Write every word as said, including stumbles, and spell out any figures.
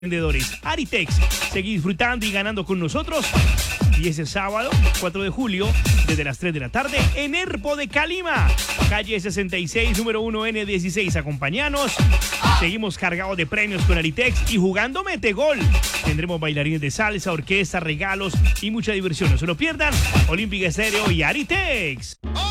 Vendedores Aritex, seguí disfrutando y ganando con nosotros. Y ese sábado, cuatro de julio, desde las tres de la tarde, en Herpo de Calima, calle sesenta y seis, número uno N dieciséis. Acompáñanos. Seguimos cargados de premios con Aritex y jugando Metegol. Tendremos bailarines de salsa, orquesta, regalos y mucha diversión. No se lo pierdan. Olímpica Estéreo y Aritex.